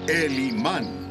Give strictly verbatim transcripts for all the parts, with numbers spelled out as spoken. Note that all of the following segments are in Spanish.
El imán.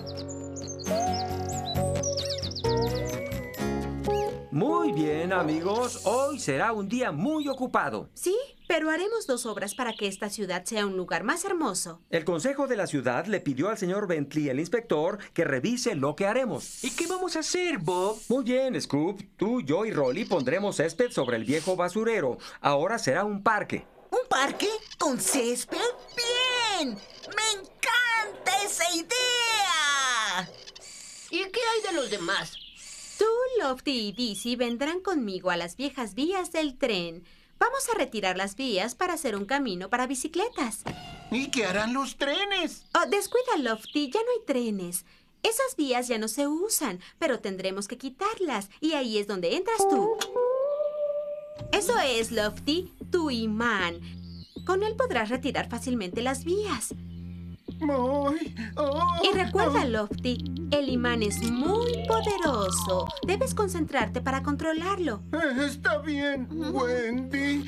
Muy bien, amigos. Hoy será un día muy ocupado. Sí, pero haremos dos obras para que esta ciudad sea un lugar más hermoso. El Consejo de la Ciudad le pidió al señor Bentley, el inspector, que revise lo que haremos. ¿Y qué vamos a hacer, Bob? Muy bien, Scoop. Tú, yo y Rolly pondremos césped sobre el viejo basurero. Ahora será un parque. ¿Un parque con césped? ¡Bien! ¡Me encanta esa idea! ¿Y qué hay de los demás? Tú, Lofty y Dizzy vendrán conmigo a las viejas vías del tren. Vamos a retirar las vías para hacer un camino para bicicletas. ¿Y qué harán los trenes? Oh, descuida, Lofty, ya no hay trenes. Esas vías ya no se usan, pero tendremos que quitarlas. Y ahí es donde entras tú. Eso es, Lofty, tu imán. Con él podrás retirar fácilmente las vías. Ay, oh, Y recuerda, Lofty, el imán es muy poderoso. Debes concentrarte para controlarlo. oh, está bien, Wendy.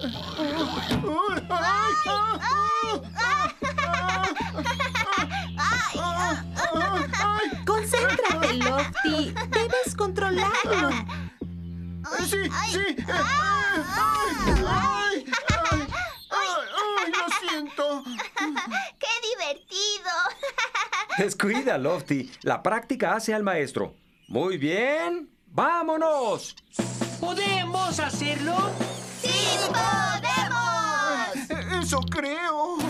Concéntrate, Lofty. Debes controlarlo. Sí, sí. Ay, ay, ay, ay, ay, lo siento. ¡Qué divertido! Descuida, Lofty. La práctica hace al maestro. Muy bien. ¡Vámonos! ¿Podemos hacerlo? ¡Sí podemos! Eso creo.